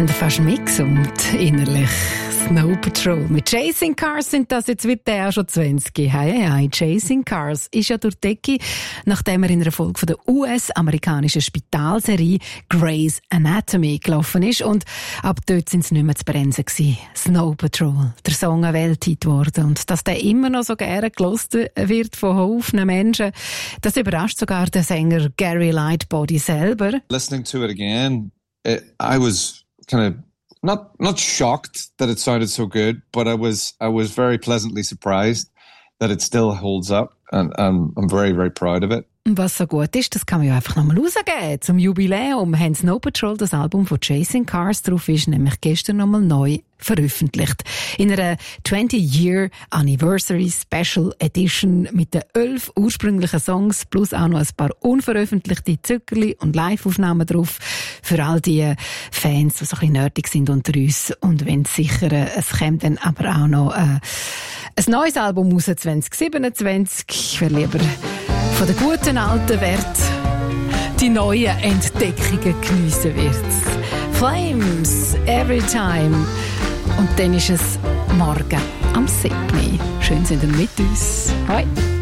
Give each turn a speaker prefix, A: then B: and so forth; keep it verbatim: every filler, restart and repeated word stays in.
A: haben fast mitgesummt, innerlich. Snow Patrol. Mit Chasing Cars sind das jetzt wird der auch schon zwanzig. Hey, hey, Chasing Cars ist ja durch die Decke, nachdem er in einer Folge von der U S-amerikanischen Spitalserie Grey's Anatomy gelaufen ist. Und ab dort sind sie nicht mehr zu bremsen gewesen. Snow Patrol, der Song ein Welthit geworden. Und dass der immer noch so gerne gelost wird von Haufen Menschen, das überrascht sogar den Sänger Gary Lightbody selber.
B: Listening to it again, it, I was kind of Not not shocked that it sounded so good, but I was I was very pleasantly surprised that it still holds up, and um, I'm very very proud of it.
A: Was so gut ist, das kann man ja einfach nochmal rausgeben. Zum Jubiläum haben Snow Patrol, das Album von Chasing Cars, drauf ist nämlich gestern nochmal neu veröffentlicht. In einer twenty-year Anniversary Special Edition mit den elf ursprünglichen Songs plus auch noch ein paar unveröffentlichte Zuckerli und Live-Aufnahmen drauf. Für all die Fans, die so ein bisschen nerdig sind unter uns. Und wenn es sicher, es kommt dann aber auch noch äh, ein neues Album raus, zwanzig siebenundzwanzig. Ich wäre lieber von den guten alten Wert die neuen Entdeckungen geniessen wird. Flames, Every Time. Und dann ist es morgen am siebten Schön sind ihr mit uns. Hoi.